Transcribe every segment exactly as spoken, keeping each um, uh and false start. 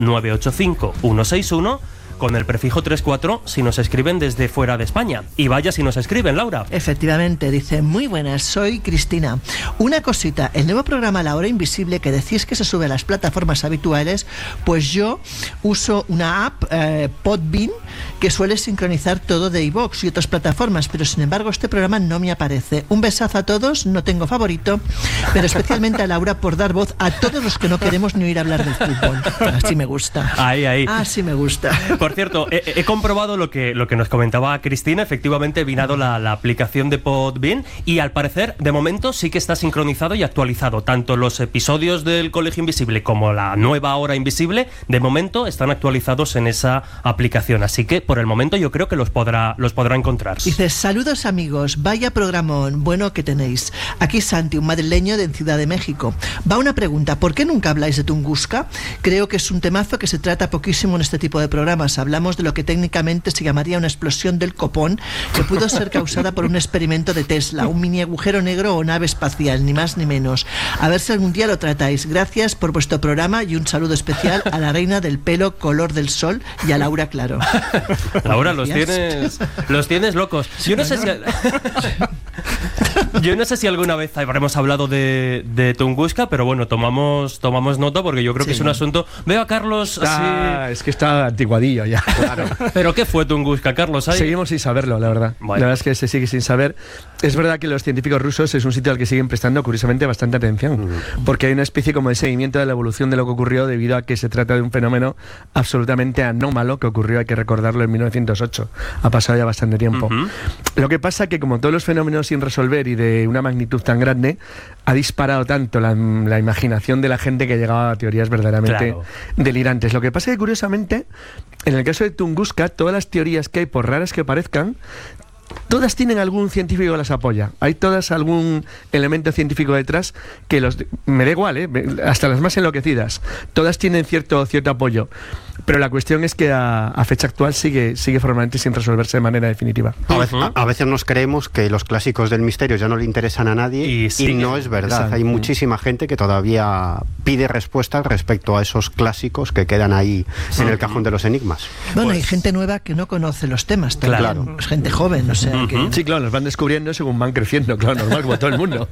nueve ocho cinco uno seis uno con el prefijo treinta y cuatro si nos escriben desde fuera de España. Y vaya si nos escriben, Laura. Efectivamente, dice: muy buenas, soy Cristina. Una cosita, el nuevo programa La Hora Invisible que decís que se sube a las plataformas habituales, pues yo uso una app, eh, Podbean, que suele sincronizar todo de iVoox y otras plataformas, pero sin embargo este programa no me aparece. Un besazo a todos, no tengo favorito, pero especialmente a Laura por dar voz a todos los que no queremos ni oír hablar del fútbol. Así me gusta. Ahí, ahí. Así me gusta. Por cierto, he, he comprobado lo que, lo que nos comentaba Cristina. Efectivamente, he vinado la, la aplicación de Podbean y al parecer, de momento, sí que está sincronizado y actualizado. Tanto los episodios del Colegio Invisible como la nueva Hora Invisible, de momento, están actualizados en esa aplicación. Así que, por el momento, yo creo que los podrá, los podrá encontrar. Dice: saludos amigos, vaya programón, bueno que tenéis. Aquí Santi, un madrileño de Ciudad de México. Va una pregunta: ¿por qué nunca habláis de Tunguska? Creo que es un temazo que se trata poquísimo en este tipo de programas. Hablamos de lo que técnicamente se llamaría una explosión del copón, que pudo ser causada por un experimento de Tesla, un mini agujero negro o nave espacial, ni más ni menos. A ver si algún día lo tratáis. Gracias por vuestro programa y un saludo especial a la reina del pelo color del sol y a Laura, claro. Laura, los tienes, los tienes locos. Yo no sé si... Yo no sé si alguna vez habremos hablado de, de Tunguska, pero bueno, tomamos tomamos nota porque yo creo que sí. Es un asunto... Veo a Carlos ah, así... Es que está antiguadillo ya, claro. ¿Pero qué fue Tunguska, Carlos? ¿Hay? Seguimos sin saberlo, la verdad. Bueno. La verdad es que se sigue sin saber. Es verdad que los científicos rusos es un sitio al que siguen prestando, curiosamente, bastante atención, uh-huh. porque hay una especie como de seguimiento de la evolución de lo que ocurrió, debido a que se trata de un fenómeno absolutamente anómalo que ocurrió, hay que recordarlo, en mil novecientos ocho. Ha pasado ya bastante tiempo. Uh-huh. Lo que pasa que, como todos los fenómenos sin resolver y de una magnitud tan grande, ha disparado tanto la, la imaginación de la gente que llegaba a teorías verdaderamente claro. delirantes. Lo que pasa es que, curiosamente, en el caso de Tunguska, todas las teorías que hay, por raras que parezcan, todas tienen algún científico que las apoya. Hay todas algún elemento científico detrás que los... Me da igual, ¿eh? Hasta las más enloquecidas. Todas tienen cierto, cierto apoyo. Pero la cuestión es que a, a fecha actual sigue, sigue formalmente sin resolverse de manera definitiva. A veces, a, a veces nos creemos que los clásicos del misterio ya no le interesan a nadie y, y no es verdad. Exacto. Hay muchísima gente que todavía pide respuestas respecto a esos clásicos que quedan ahí sí. en el cajón de los enigmas. Bueno, pues, hay gente nueva que no conoce los temas también. Claro. Es gente joven, o sea, uh-huh. que... Sí, claro, los van descubriendo según van creciendo, claro, normal, como todo el mundo.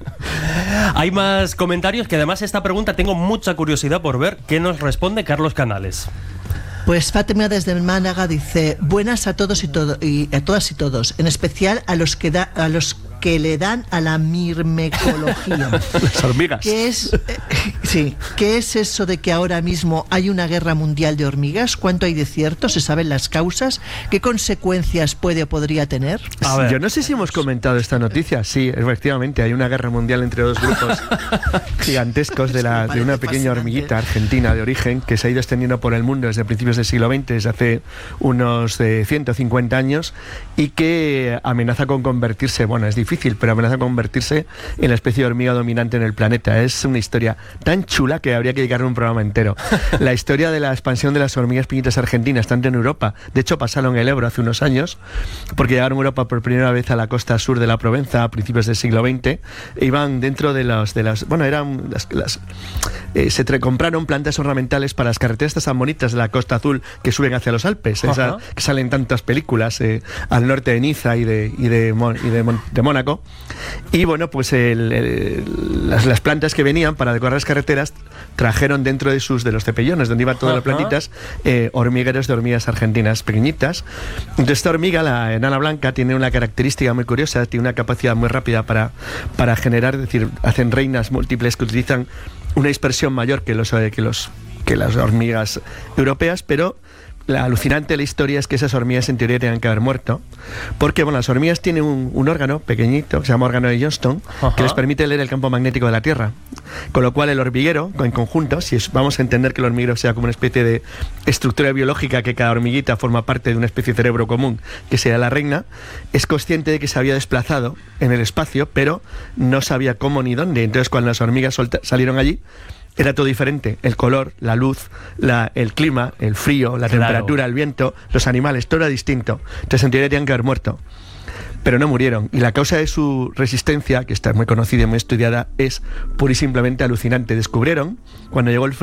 Hay más comentarios, que además esta pregunta tengo mucha curiosidad por ver qué nos responde Carlos Canales. Pues Fátima desde Málaga dice: buenas a todos y, todo, y a todas y todos, en especial a los que da, a los que le dan a la mirmecología. Las hormigas. ¿Qué es, eh, sí, ¿qué es eso de que ahora mismo hay una guerra mundial de hormigas? ¿Cuánto hay de cierto? ¿Se saben las causas? ¿Qué consecuencias puede o podría tener? A ver. Yo no sé si hemos comentado esta noticia. Sí, efectivamente, hay una guerra mundial entre dos grupos gigantescos de, la, de una pequeña hormiguita argentina de origen que se ha ido extendiendo por el mundo desde principios del siglo veinte, desde hace unos eh, ciento cincuenta años, y que amenaza con convertirse, bueno, es difícil, pero amenaza con convertirse en la especie de hormiga dominante en el planeta. Es una historia tan chula que habría que dedicarle un programa entero. La historia de la expansión de las hormigas pequeñitas argentinas, tanto en Europa, de hecho pasaron el Ebro hace unos años, porque llegaron a Europa por primera vez a la costa sur de la Provenza a principios del siglo veinte, e iban dentro de los, de las, bueno, eran las, las eh, se tre- compraron plantas ornamentales para las carreteras estas tan bonitas de la Costa Azul que suben hacia los Alpes, esa, que salen tantas películas eh, al norte de Niza y de, y de, Mon, y de, Mon, de Mónaco. Y bueno, pues el, el, las, las plantas que venían para decorar las carreteras trajeron dentro de sus de los cepellones donde iban todas las plantitas eh, hormigueros de hormigas argentinas pequeñitas. Entonces esta hormiga, la enana blanca, tiene una característica muy curiosa, tiene una capacidad muy rápida para, para generar, es decir, hacen reinas múltiples que utilizan una dispersión mayor que los que los que las hormigas europeas, pero la alucinante de la historia es que esas hormigas en teoría tenían que haber muerto, porque bueno, las hormigas tienen un, un órgano pequeñito que se llama órgano de Johnston, Ajá. que les permite leer el campo magnético de la Tierra, con lo cual el hormiguero, en conjunto, si es, vamos a entender que el hormiguero sea como una especie de estructura biológica, que cada hormiguita forma parte de una especie de cerebro común, que sea la reina, es consciente de que se había desplazado en el espacio, pero no sabía cómo ni dónde. Entonces cuando las hormigas solta, salieron allí, era todo diferente, el color, la luz, la, el clima, el frío, la claro. temperatura, el viento, los animales, todo era distinto. Entonces en teoría tenían que haber muerto, pero no murieron. Y la causa de su resistencia, que está muy conocida y muy estudiada, es pura y simplemente alucinante. Descubrieron, cuando llegó el frío,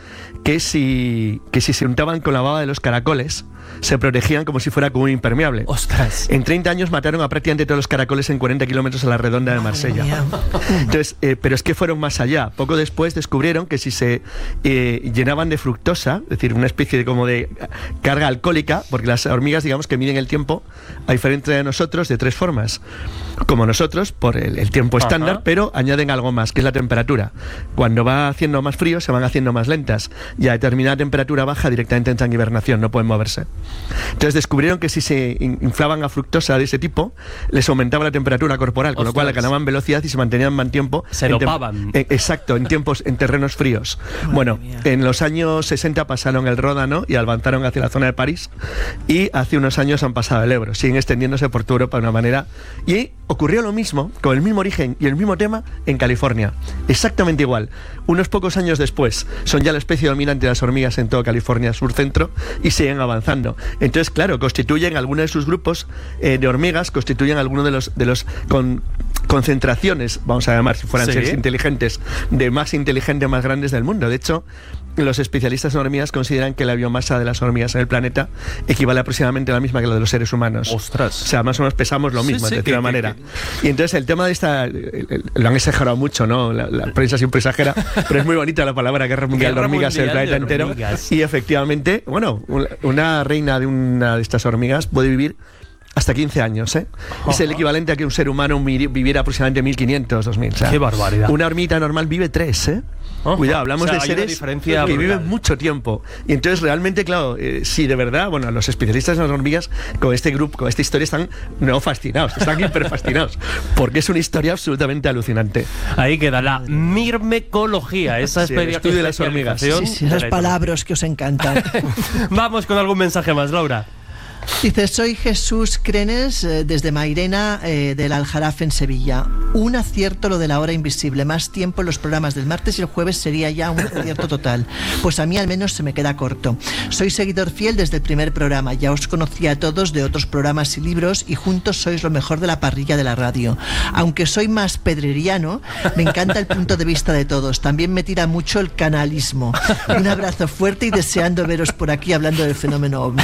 que si, que si se untaban con la baba de los caracoles, se protegían como si fuera como un impermeable. ¡Ostras! En treinta años mataron a prácticamente todos los caracoles en cuarenta kilómetros a la redonda de Marsella. Entonces, eh, pero es que fueron más allá. Poco después descubrieron que si se eh, llenaban de fructosa, es decir, una especie de como de carga alcohólica, porque las hormigas, digamos que miden el tiempo, a diferencia de nosotros, de tres formas. Como nosotros, por el, el tiempo estándar, pero añaden algo más, que es la temperatura. Cuando va haciendo más frío, se van haciendo más lentas. Y a determinada temperatura baja, directamente entran en hibernación, no pueden moverse. Entonces descubrieron que si se inflaban a fructosa de ese tipo, les aumentaba la temperatura corporal, con Ostras. lo cual ganaban velocidad y se mantenían más tiempo. Se dopaban. En, exacto, en tiempos, en terrenos fríos. Madre bueno, mía. En los años sesenta pasaron el Ródano y avanzaron hacia la zona de París, y hace unos años han pasado el Ebro. Siguen extendiéndose por toda Europa de una manera. Y ocurrió lo mismo, con el mismo origen y el mismo tema, en California. Exactamente igual. Unos pocos años después, son ya la especie dominante de las hormigas en toda California sur-centro y siguen avanzando. Entonces, claro, constituyen algunos de sus grupos eh, de hormigas, constituyen algunos de los, de los con, concentraciones, vamos a llamar, si fueran ¿Sí? seres inteligentes, de más inteligentes, más grandes del mundo. De hecho, los especialistas en hormigas consideran que la biomasa de las hormigas en el planeta equivale aproximadamente a la misma que la de los seres humanos. ¡Ostras! O sea, más o menos pesamos lo mismo, sí, sí, de alguna manera. Que... Y entonces el tema de esta... Lo han exagerado mucho, ¿no? La, la prensa siempre exagera, pero es muy bonita la palabra Guerra Mundial Guerra de Hormigas en el planeta entero. Y efectivamente, bueno, una reina de una de estas hormigas puede vivir hasta quince años, ¿eh? Uh-huh. Es el equivalente a que un ser humano viviera aproximadamente mil quinientos, dos mil. O sea, ¡qué barbaridad! Una hormiguita normal vive tres, ¿eh? Uh-huh. Cuidado, hablamos o sea, de seres que brutal. viven mucho tiempo. Y entonces realmente, claro, eh, sí, de verdad, bueno, los especialistas en las hormigas con este grupo, con esta historia están no fascinados, están hiper fascinados, porque es una historia absolutamente alucinante. Ahí queda la mirmecología, esa sí, estudio de las hormigas. Sí, sí, esas palabras que os encantan. Vamos con algún mensaje más, Laura. Dice, soy Jesús Crenes eh, desde Mairena eh, del Aljarafe en Sevilla. Un acierto lo de la hora invisible. Más tiempo en los programas del martes y el jueves sería ya un acierto total. Pues a mí al menos se me queda corto. Soy seguidor fiel desde el primer programa. Ya os conocía a todos de otros programas y libros y juntos sois lo mejor de la parrilla de la radio. Aunque soy más pedreriano, me encanta el punto de vista de todos. También me tira mucho el canalismo. Un abrazo fuerte y deseando veros por aquí hablando del fenómeno ovni.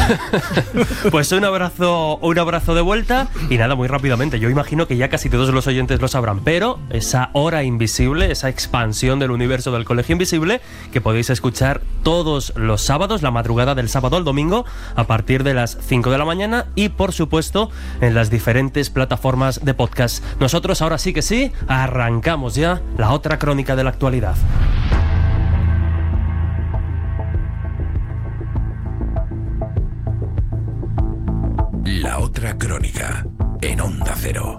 Pues un abrazo, un abrazo de vuelta y nada, muy rápidamente. Yo imagino que ya casi todos los oyentes lo sabrán, pero esa hora invisible, esa expansión del universo del Colegio Invisible, que podéis escuchar todos los sábados, la madrugada del sábado al domingo, a partir de las cinco de la mañana y, por supuesto, en las diferentes plataformas de podcast. Nosotros ahora sí que sí, arrancamos ya la otra crónica de la actualidad. La otra crónica, en Onda Cero.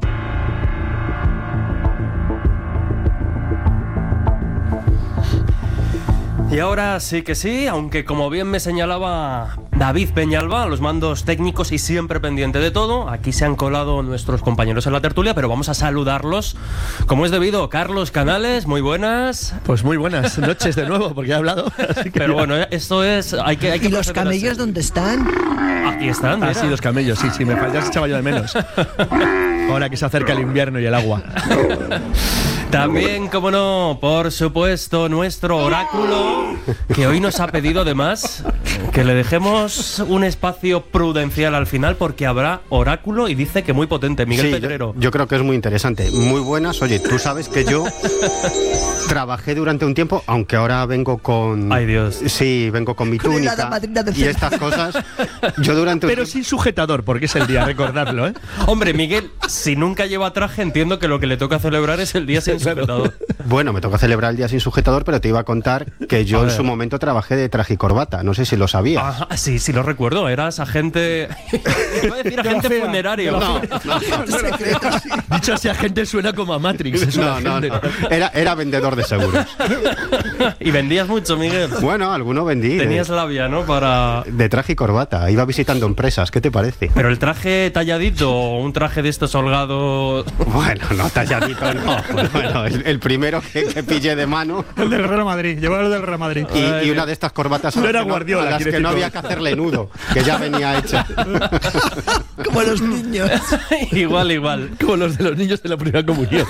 Y ahora sí que sí, aunque como bien me señalaba David Peñalba, los mandos técnicos y siempre pendiente de todo, aquí se han colado nuestros compañeros en la tertulia, pero vamos a saludarlos como es debido. Carlos Canales, muy buenas. Pues muy buenas noches de nuevo, porque he hablado. Así que pero ya. Bueno, esto es... Hay que, hay que ¿Y los camellos dónde están? Aquí están, mira. Ah, sí, los camellos, sí, sí, me faltas, echaba yo de menos. Ahora que se acerca el invierno y el agua. También, como no, por supuesto, nuestro oráculo, que hoy nos ha pedido además que le dejemos un espacio prudencial al final, porque habrá oráculo y dice que muy potente. Miguel sí, Pedrero. Yo, yo creo que es muy interesante. Muy buenas. Oye, tú sabes que yo trabajé durante un tiempo, aunque ahora vengo con... Ay, Dios. Sí, vengo con mi túnica y estas cosas. Yo durante Pero un... sin sujetador, porque es el día, recordarlo, ¿eh? Hombre, Miguel, si nunca lleva traje, entiendo que lo que le toca celebrar es el día sin sujetador. Bueno, me toca celebrar el día sin sujetador, pero te iba a contar que yo en su momento trabajé de traje y corbata. No sé si lo sabías. Ah, sí, sí lo recuerdo. Eras agente... Iba a decir agente funerario. No, no, no. Dicho así, agente suena como a Matrix. Es no, no, no. Era, era vendedor de seguros. ¿Y vendías mucho, Miguel? Bueno, alguno vendí. Tenías de, labia, ¿no? Para... De traje y corbata. Iba visitando empresas. ¿Qué te parece? ¿Pero el traje talladito o un traje de estos holgados? Bueno, no talladito, no. Bueno, el, el primero primero que, que pillé de mano. El del Real Madrid, llevaba el del Real Madrid. Y, y una de estas corbatas a No las, era que, Guardiola, no, a las que no había que hacerle nudo, que ya venía hecha. Como los niños. Igual, igual. Como los de los niños de la primera comunión.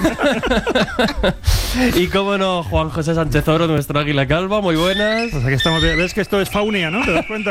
Y cómo no, Juan José Sánchez Oro, nuestro águila calva, muy buenas. Pues aquí estamos, ves que esto es Faunia, ¿no? ¿Te das cuenta?